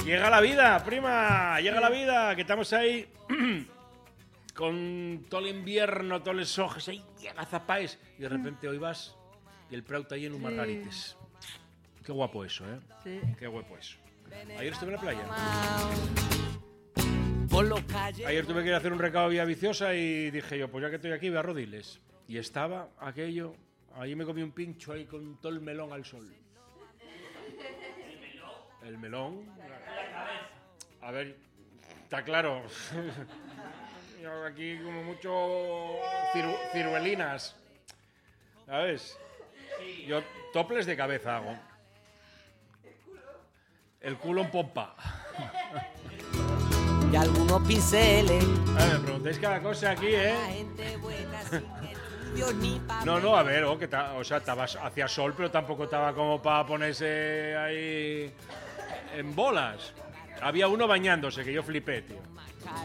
Llega la vida, prima, llega la vida, que estamos ahí con todo el invierno, todos los ojos ahí, agazapáis, y de repente hoy vas y el Prado está lleno de margarites. Qué guapo eso, ¿eh? Sí. Qué guapo eso. Ayer estuve en la playa. Ayer tuve que ir a hacer un recado vía Viciosa y dije yo, pues ya que estoy aquí voy a Rodiles. Y estaba aquello, ahí me comí un pincho ahí con todo el melón al sol. El melón. A ver, está claro. Yo aquí como mucho ciruelinas. ¿Sabes? Yo toples de cabeza hago. El culo en pompa. Y algunos pinceles. A ver, me preguntáis cada cosa aquí, ¿eh? No, a ver, o sea, hacía sol, pero tampoco estaba como para ponerse ahí en bolas. Había uno bañándose, que yo flipé, tío.